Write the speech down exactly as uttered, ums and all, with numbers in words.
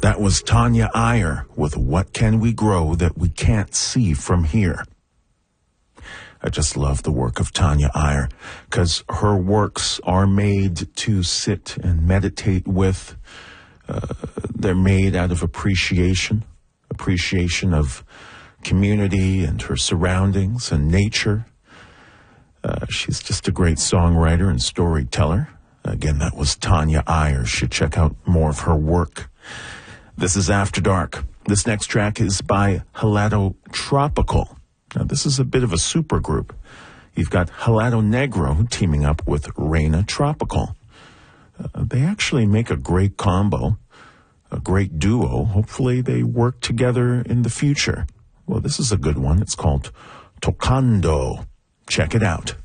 That was Tanya Iyer with What Can We Grow That We Can't See From Here. I just love the work of Tanya Iyer because her works are made to sit and meditate with. Uh, they're made out of appreciation, appreciation of community and her surroundings and nature. Uh, she's just a great songwriter and storyteller. Again, that was Tanya Iyer. You should check out more of her work. This is After Dark. This next track is by Helado Tropical. Now, this is a bit of a super group. You've got Helado Negro teaming up with Reina Tropical. Uh, they actually make a great combo, a great duo. Hopefully they work together in the future. Well, this is a good one. It's called Tocando. Check it out.